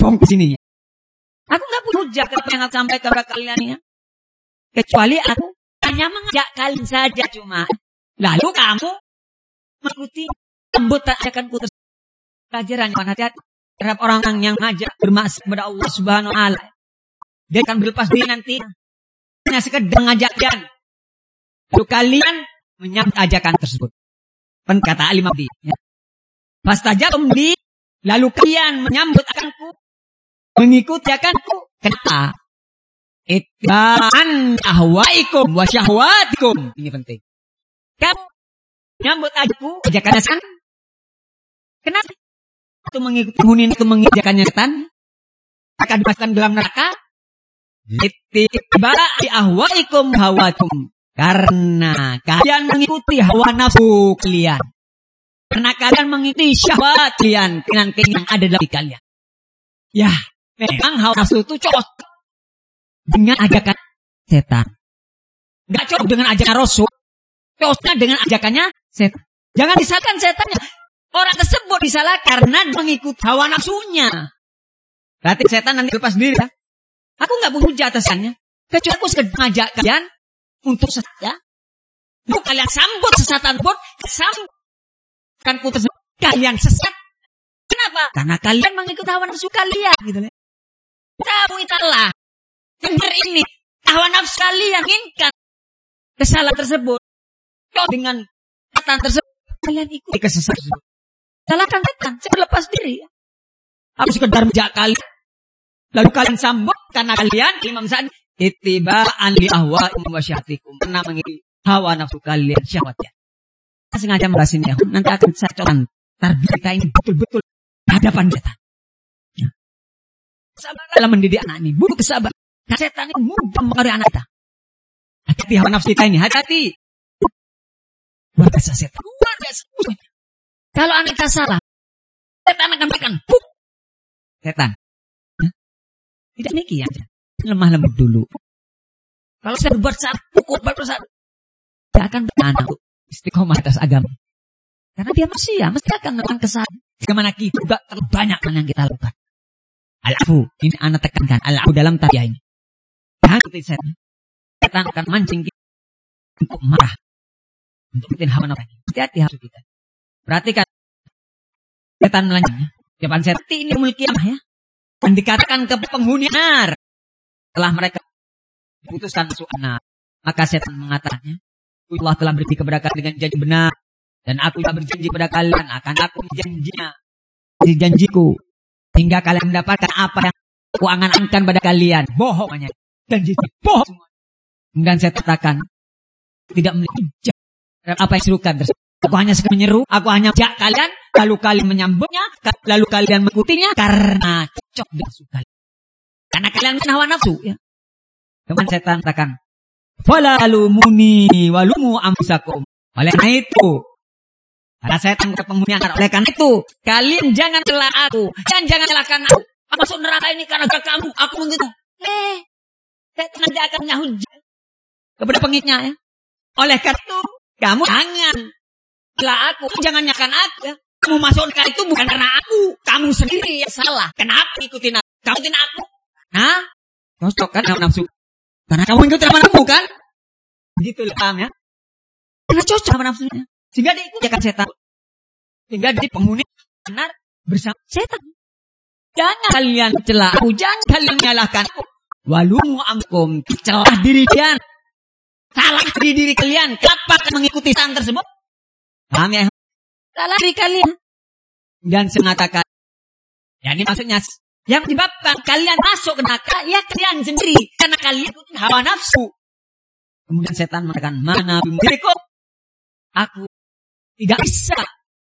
bohong di sini. Aku nggak punya hujah apa yang aku sampaikan kepada kalian ya. Kecuali aku hanya mengajak kalian saja cuma. Lalu kamu mengikuti lembut ajakanku tersebut. Pelajaran yang hati-hati terhadap orang yang mengajak bermaksud kepada Allah Subhanahu Wa Taala. Dia akan berlepas diri nanti. Hanya sekedar mengajak kalian. Lalu kalian menyambut ajakan tersebut. Kata Alim Abdi. Ya. Fastajabtum li, lalu kalian menyambut akanku, mengikuti akanku. Kenapa? Ittiba'an ahwaikum wa syahwatikum. Ini penting. Kamu menyambut ajakannya setan. Kenapa? Itu mengikuti penghuni itu mengajakannya setan. Akan dimasukkan dalam neraka. Ittiba'i ahwaikum hawakum. Karena kalian mengikuti hawa nafsu kalian. Karena kalian mengikuti syahwat kalian. Keinginan yang ada dalam diri kalian. Ya, memang hawa nafsu itu cocok dengan ajakan setan. Gak cocok dengan ajakan Rasul. Cocoknya dengan ajakannya setan. Jangan disalahkan setannya. Orang tersebut disalah karena mengikuti hawa nafsunya. Berarti setan nanti lepas diri ya. Aku gak punya hujah atasannya. Kecuali aku sekedar ngajak kalian untuk sesat ya. Untuk kalian sambut sesatan pun. Sambutkanku tersebut. Kalian sesat. Kenapa? Karena kalian mengikuti hawa nafsu kalian. Gitu ya. Kamu itulah. Dengar ini. Hawa nafsu kalian inginkan kesalahan tersebut. Kau dengan kesalahan tersebut. Kalian ikuti kesesatan tersebut. Salahkan setan. Saya berlepas diri ya. Aku sekedar menjak kalian. Lalu kalian sambut. Karena kalian Imam Sa'di. Ittiba'an li ahwaikum wa syahwatikum. Karena mengikuti hawa nafsu kalian syahwatnya. Saya sengaja membahas ini ya. Nanti akan saya coba tarbiyah kita ini betul-betul hadapan setan. Ya. Sabar dalam mendidik anak ini. Butuh kesabaran. Karena setan ini mudah mempengaruhi anak kita. Hati-hati hawa nafsu kita ini. Hati-hati. Luar biasa setan. Luar biasa. Kalau anak kita salah, setan akan makan. Setan. Ya. Tidak demikian. Lemah lembut dulu. Kalau saya berbuat saat pukul berbuat dia akan beranak istiqomah atas agama. Karena dia manusia, mesti akan melakukan kesalahan. Bagaimana kita juga terlalu banyak yang kita lakukan. Al-afu, ini anak tekankan. Al-afu dalam tarbiyah ini. Jangan ikuti setan. Setan akan mancing kita untuk marah. Untuk ikutin hawa nafsu. Hati-hati harus kita. Perhatikan. Setan melanjutnya. Jawaban setan ini memiliki kiamah ya. Dan dikatakan ke penghuni nar. Setelah mereka diputuskan masuk anak, maka setan mengatakannya, Allah telah berjanji kepada kalian dengan janji benar, dan aku telah berjanji kepada kalian akan aku janjiku, hingga kalian mendapatkan apa yang aku angan-angan pada kalian. Bohong hanya janji bohong. Kemudian saya katakan tidak memiliki apa yang serukan tersebut. Aku hanya sekedar menyeru, aku hanya ajak kalian, lalu kalian menyambutnya, lalu kalian mengikutinya karena cocok dengan suka. Karena kalian hawa nafsu ya. Kemudian setan katakan, "Fala lumuni walumu anfusakum." Oleh karena itu, karena setan ke penghuni anak, oleh karena itu, kalian jangan celah aku, dan jangan celahkan aku. Aku masuk neraka ini karena kamu, aku begitu. Setan nanti akan punya hujah kepada pengikutnya ya. Oleh karena itu, kamu jangan celah aku, jangan nyalakan aku ya. Kamu masuk neraka itu bukan karena aku, kamu sendiri yang salah. Kenapa ikutin aku? Kamu ikutin aku? Nah, cocok kan nafsu. Karena kamu ikut sama nafsu kan? Begitu paham ya? Karena cocok sama nafsunya. Sehingga dia ikut ajakan setan. Sehingga dia penghuni benar bersama setan. Jangan kalian celah aku, jangan kalian menyalahkan aku. Walumu amkum, celah diri kalian. Salah diri kalian. Kenapa akan mengikuti setan tersebut? Paham ya? Salah diri kalian. Dan mengatakan, ya ini maksudnya yang menyebabkan kalian masuk ke neraka, ya kalian sendiri. Karena kalian ikutin hawa nafsu. Kemudian setan mengatakan, mana bimdiriku? Aku tidak bisa